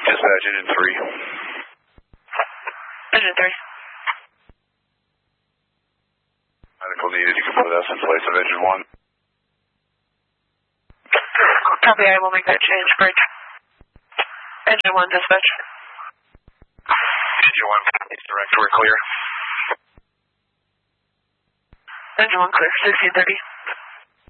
Dispatch, engine 3. Engine 3. Medical needed, you can put us in place of engine 1. Copy, I will make that change. Bridge. Engine 1, dispatch. Engine 1, please direct, we're clear. Engine 1 clear, 1630.